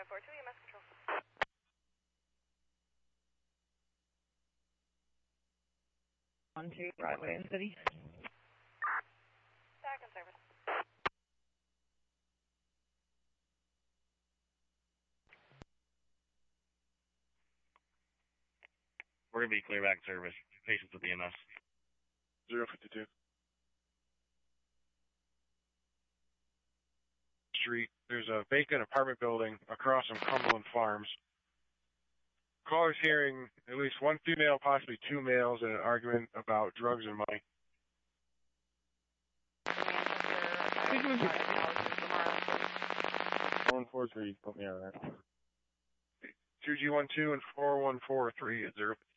542, EMS control. On to Broadway and City. Back in service. We're going to be clear back in service. Patients with EMS. 052. Street. There's a vacant apartment building across from Cumberland Farms. Caller's hearing at least one female, possibly two males, in an argument about drugs and money. 143, put me on that. 2G12 and 4143 at 052.